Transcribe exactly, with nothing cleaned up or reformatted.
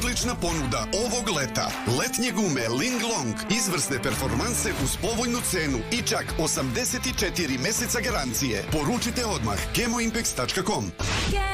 Odlična ponuda ovog leta. Letnje gume Ling Long. Izvrsne performanse uz povoljnu cenu i čak osamdeset četiri meseca garancije. Poručite odmah kemoimpex tačka com.